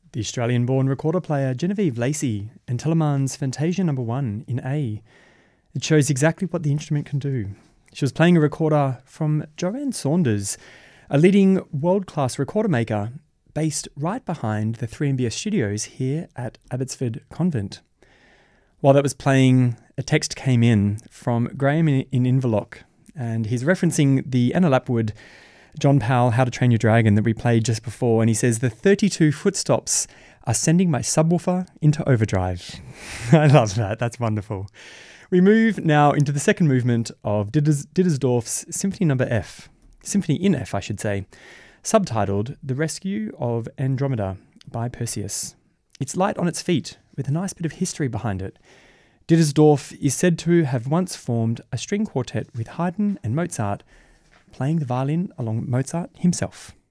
The Australian-born recorder player Genevieve Lacey and Telemann's Fantasia No. 1 in A. It shows exactly what the instrument can do. She was playing a recorder from Joanne Saunders, a leading world-class recorder maker based right behind the 3MBS studios here at Abbotsford Convent. While that was playing, a text came in from Graham in Inverloch, and he's referencing the Anna Lapwood, John Powell, How to Train Your Dragon that we played just before, and he says, the 32 footstops are sending my subwoofer into overdrive. I love that. That's wonderful. We move now into the second movement of Dittersdorf's Symphony No. F. Symphony in F, I should say, subtitled The Rescue of Andromeda by Perseus. It's light on its feet, with a nice bit of history behind it. Dittersdorf is said to have once formed a string quartet with Haydn and Mozart, playing the violin along Mozart himself.